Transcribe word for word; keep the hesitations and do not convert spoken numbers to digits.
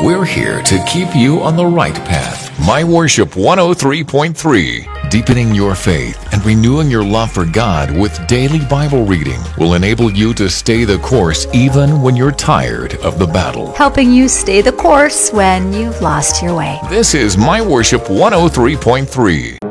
We're here to keep you on the right path. My Worship one oh three point three. Deepening your faith and renewing your love for God with daily Bible reading will enable you to stay the course even when you're tired of the battle. Helping you stay the course when you've lost your way. This is My Worship one oh three point three.